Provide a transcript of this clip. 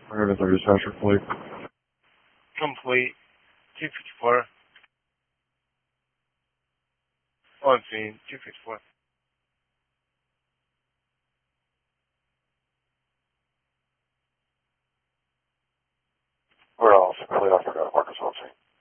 Where is our dispatcher complete? Complete. 254. On scene. 254. We're all complete after Marcus on scene.